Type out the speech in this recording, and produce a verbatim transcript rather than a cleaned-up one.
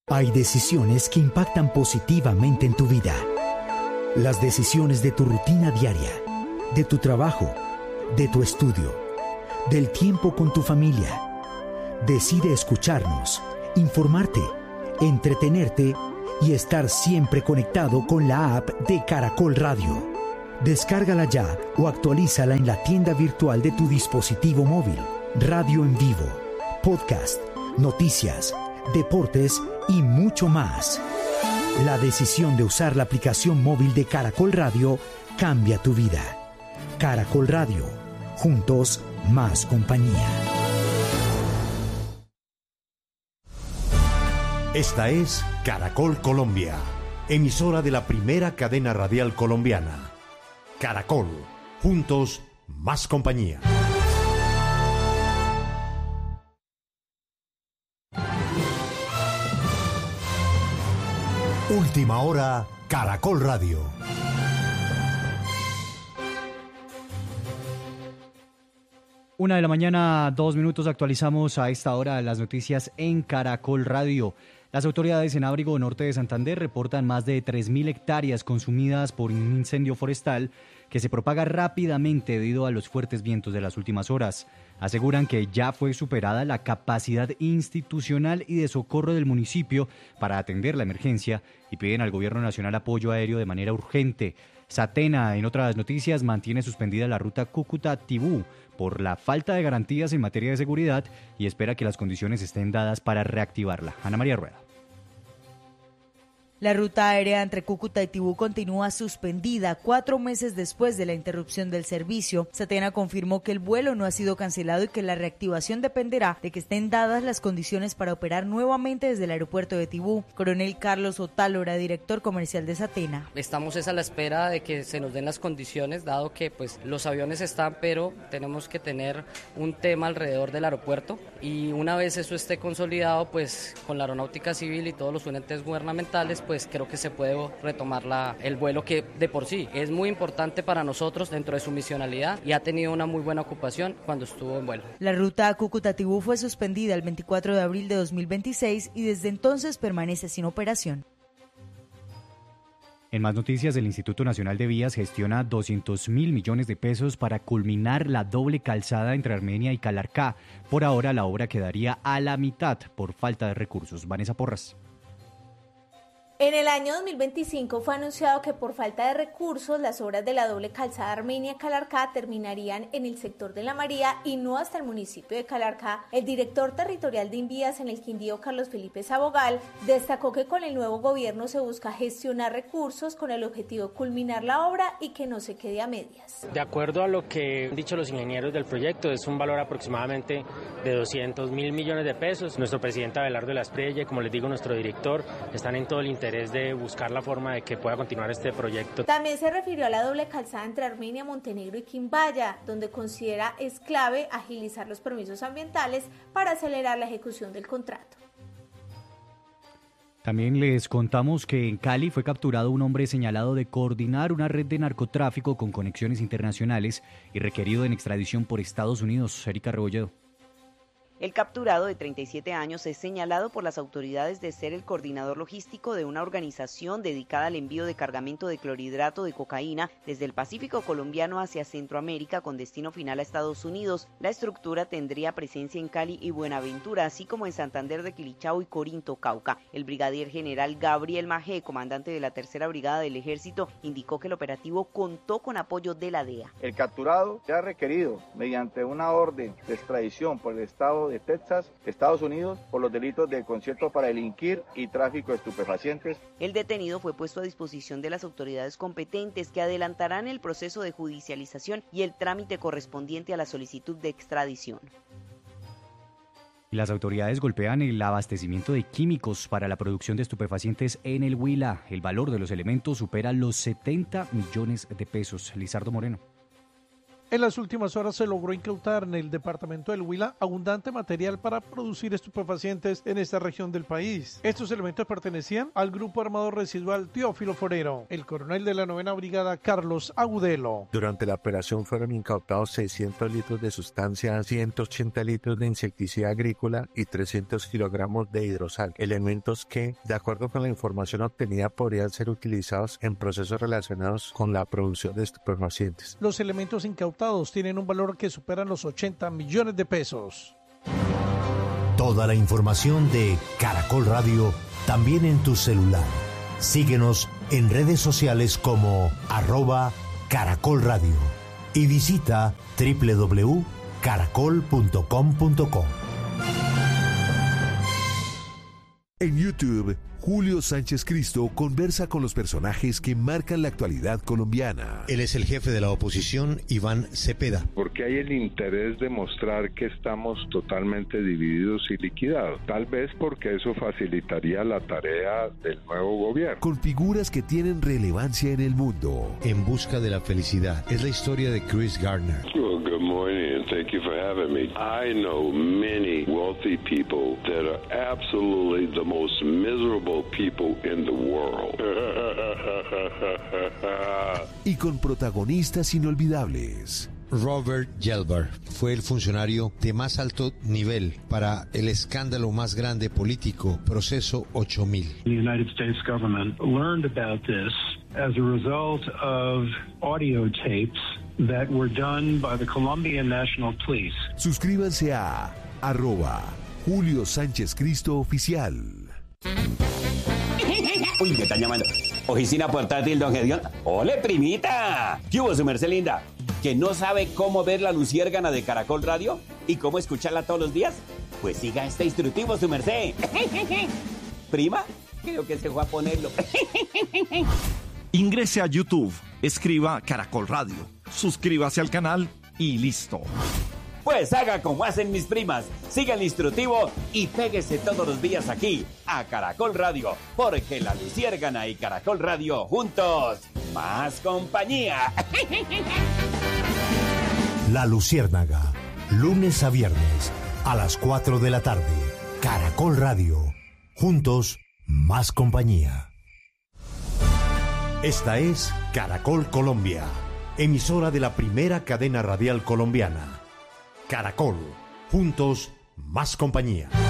Hay decisiones que impactan positivamente en tu vida. Las decisiones de tu rutina diaria, de tu trabajo, de tu estudio, del tiempo con tu familia. Decide escucharnos, informarte, entretenerte y estar siempre conectado con la app de Caracol Radio. Descárgala ya o actualízala en la tienda virtual de tu dispositivo móvil. Radio en vivo, podcast, noticias, deportes y mucho más. La decisión de usar la aplicación móvil de Caracol Radio cambia tu vida. Caracol Radio, juntos más compañía. Esta es Caracol Colombia, emisora de la primera cadena radial colombiana. Caracol, juntos más compañía. Última hora, Caracol Radio. Una de la mañana, dos minutos, actualizamos a esta hora las noticias en Caracol Radio. Las autoridades en Abrigo Norte de Santander reportan más de tres mil hectáreas consumidas por un incendio forestal que se propaga rápidamente debido a los fuertes vientos de las últimas horas. Aseguran que ya fue superada la capacidad institucional y de socorro del municipio para atender la emergencia y piden al gobierno nacional apoyo aéreo de manera urgente. Satena, en otras noticias, mantiene suspendida la ruta Cúcuta-Tibú por la falta de garantías en materia de seguridad y espera que las condiciones estén dadas para reactivarla. Ana María Rueda. La ruta aérea entre Cúcuta y Tibú continúa suspendida cuatro meses después de la interrupción del servicio. Satena confirmó que el vuelo no ha sido cancelado y que la reactivación dependerá de que estén dadas las condiciones para operar nuevamente desde el aeropuerto de Tibú. Coronel Carlos Otálora, director comercial de Satena. Estamos es a la espera de que se nos den las condiciones, dado que pues los aviones están, pero tenemos que tener un tema alrededor del aeropuerto y una vez eso esté consolidado, pues con la aeronáutica civil y todos los entes gubernamentales, pues creo que se puede retomar la, el vuelo que de por sí es muy importante para nosotros dentro de su misionalidad y ha tenido una muy buena ocupación cuando estuvo en vuelo. La ruta Cúcuta-Tibú fue suspendida el veinticuatro de abril de dos mil veintiséis y desde entonces permanece sin operación. En más noticias, el Instituto Nacional de Vías gestiona doscientos mil millones de pesos para culminar la doble calzada entre Armenia y Calarcá. Por ahora la obra quedaría a la mitad por falta de recursos. Vanessa Porras. En el año dos mil veinticinco fue anunciado que por falta de recursos las obras de la doble calzada Armenia-Calarcá terminarían en el sector de La María y no hasta el municipio de Calarcá. El director territorial de Invías en el Quindío, Carlos Felipe Sabogal, destacó que con el nuevo gobierno se busca gestionar recursos con el objetivo de culminar la obra y que no se quede a medias. De acuerdo a lo que han dicho los ingenieros del proyecto, es un valor aproximadamente de doscientos mil millones de pesos. Nuestro presidente Abelardo Lasprilla, como les digo, nuestro director, están en todo el interés de buscar la forma de que pueda continuar este proyecto. También se refirió a la doble calzada entre Armenia, Montenegro y Quimbaya, donde considera es clave agilizar los permisos ambientales para acelerar la ejecución del contrato. También les contamos que en Cali fue capturado un hombre señalado de coordinar una red de narcotráfico con conexiones internacionales y requerido en extradición por Estados Unidos. Erika Rebolledo. El capturado de treinta y siete años es señalado por las autoridades de ser el coordinador logístico de una organización dedicada al envío de cargamento de clorhidrato de cocaína desde el Pacífico colombiano hacia Centroamérica con destino final a Estados Unidos. La estructura tendría presencia en Cali y Buenaventura, así como en Santander de Quilichao y Corinto, Cauca. El brigadier general Gabriel Majé, comandante de la tercera brigada del ejército, indicó que el operativo contó con apoyo de la D E A. El capturado era requerido mediante una orden de extradición por el Estado de Texas, Estados Unidos, por los delitos de concierto para delinquir y tráfico de estupefacientes. El detenido fue puesto a disposición de las autoridades competentes que adelantarán el proceso de judicialización y el trámite correspondiente a la solicitud de extradición. Las autoridades golpean el abastecimiento de químicos para la producción de estupefacientes en el Huila. El valor de los elementos supera los setenta millones de pesos. Lizardo Moreno. En las últimas horas se logró incautar en el departamento del Huila abundante material para producir estupefacientes en esta región del país. Estos elementos pertenecían al grupo armado residual Teófilo Forero. El coronel de la novena brigada, Carlos Agudelo. Durante la operación fueron incautados seiscientos litros de sustancia, ciento ochenta litros de insecticida agrícola y trescientos kilogramos de hidrosal, elementos que, de acuerdo con la información obtenida, podrían ser utilizados en procesos relacionados con la producción de estupefacientes. Los elementos incautados tienen un valor que supera los ochenta millones de pesos. Toda la información de Caracol Radio también en tu celular. Síguenos en redes sociales como arroba Caracol Radio y visita doble u doble u doble u punto caracol punto com punto co. En YouTube, Julio Sánchez Cristo conversa con los personajes que marcan la actualidad colombiana. Él es el jefe de la oposición, Iván Cepeda. Porque hay el interés de mostrar que estamos totalmente divididos y liquidados. Tal vez porque eso facilitaría la tarea del nuevo gobierno. Con figuras que tienen relevancia en el mundo. En busca de la felicidad. Es la historia de Chris Gardner. Well, good morning and thank you for having me. I know many wealthy people that are absolutely the most miserable people in the world. Y con protagonistas inolvidables. Robert Gelbar fue el funcionario de más alto nivel para el escándalo más grande político, Proceso ocho mil. The United States government learned about this as a result of audio tapes that were done by the Colombian National Police. Suscríbanse a arroba Julio Sánchez Cristo Oficial. Uy, me están llamando. Oficina portátil, don Gedeón. ¡Ole, primita! ¿Qué hubo, su merced linda? ¿Que no sabe cómo ver la luciérgana de Caracol Radio? ¿Y cómo escucharla todos los días? Pues siga este instructivo, su merced. ¿Prima? Creo que se fue a ponerlo. Ingrese a YouTube, escriba Caracol Radio, suscríbase al canal y listo. Pues haga como hacen mis primas, siga el instructivo y péguese todos los días aquí a Caracol Radio, porque la luciérgana y Caracol Radio juntos, más compañía. La Luciérnaga, lunes a viernes a las cuatro de la tarde. Caracol Radio, juntos, más compañía. Esta es Caracol Colombia, emisora de la primera cadena radial colombiana. Caracol, juntos, más compañía.